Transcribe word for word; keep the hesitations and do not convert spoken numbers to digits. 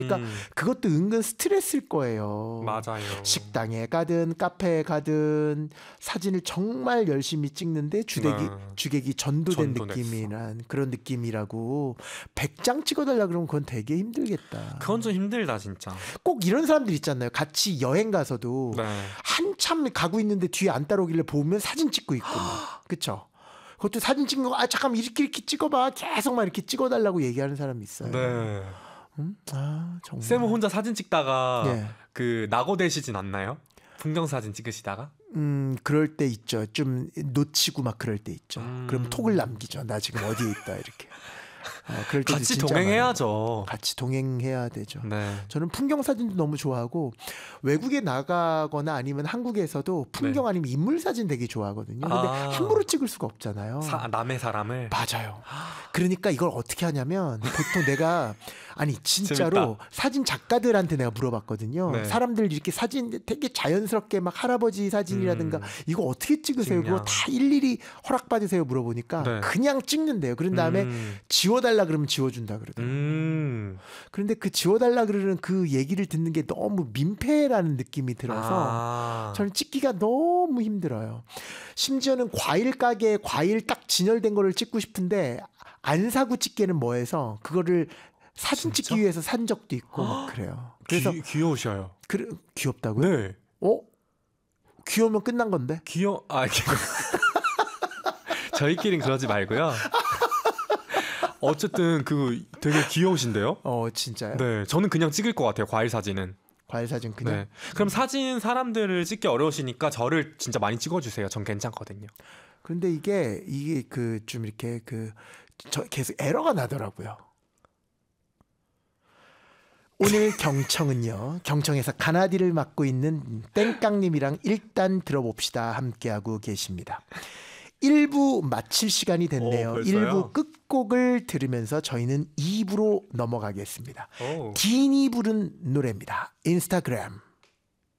그러니까 음. 그것도 은근 스트레스일 거예요. 맞아요. 식당에 가든 카페에 가든 사진을 정말 열심히 찍는데 주객이, 네. 주객이 전도된 전도됐어. 느낌이란 그런 느낌이라고 백 장 찍어달라 그러면 그건 되게 힘들겠다. 그건 좀 힘들다 진짜. 꼭 이런 사람들 있잖아요. 같이 여행 가서도 네. 한참 가고 있는데 뒤에 안 따라오길래 보면 사진 찍고 있고 막. 그쵸? 그것도 사진 찍는 거 아 잠깐만 이렇게 이렇게 찍어봐 계속 막 이렇게 찍어달라고 얘기하는 사람이 있어요. 네. 음? 아 정말. 쌤은 혼자 사진 찍다가 예. 그 낙오되시진 않나요? 풍경 사진 찍으시다가? 음 그럴 때 있죠. 좀 놓치고 막 그럴 때 있죠. 음. 그럼 톡을 남기죠. 나 지금 어디에 있다 이렇게. 어, 그럴 때도 같이 진짜 동행해야죠. 많아요. 같이 동행해야 되죠. 네. 저는 풍경 사진도 너무 좋아하고 외국에 나가거나 아니면 한국에서도 풍경 네. 아니면 인물 사진 되게 좋아하거든요. 근데 아. 함부로 찍을 수가 없잖아요. 사, 남의 사람을. 맞아요. 그러니까 이걸 어떻게 하냐면 보통 내가 아니 진짜로 재밌다. 사진 작가들한테 내가 물어봤거든요. 네. 사람들 이렇게 사진 되게 자연스럽게 막 할아버지 사진이라든가 음. 이거 어떻게 찍으세요? 찍냐. 그거 다 일일이 허락받으세요 물어보니까 네. 그냥 찍는데요. 그런 다음에 음. 지워달라 그러면 지워준다 그러더라고요. 음. 그런데 그 지워달라 그러는 그 얘기를 듣는 게 너무 민폐라는 느낌이 들어서 아. 저는 찍기가 너무 힘들어요. 심지어는 과일 가게에 과일 딱 진열된 거를 찍고 싶은데 안 사고 찍기는 뭐해서 그거를 사진 진짜? 찍기 위해서 산 적도 있고 막 그래요. 그래서 귀, 귀여우셔요. 그래, 귀엽다고요? 네. 어? 귀여우면 끝난 건데? 귀여 아 이렇게 저희끼린 그러지 말고요. 어쨌든 그 되게 귀여우신데요? 어 진짜요? 네, 저는 그냥 찍을 것 같아요. 과일 사진은. 과일 사진 그냥? 네. 그럼 사진 사람들을 찍기 어려우시니까 저를 진짜 많이 찍어주세요. 전 괜찮거든요. 그런데 이게 이게 그 좀 이렇게 그 저 계속 에러가 나더라고요. 오늘 경청은요. 경청에서 가나디를 맡고 있는 땡깡님이랑 일단 들어봅시다. 함께하고 계십니다. 일 부 마칠 시간이 됐네요. 오, 벌써요? 일 부 끝곡을 들으면서 저희는 이 부로 넘어가겠습니다. 오. 디니 부른 노래입니다. 인스타그램.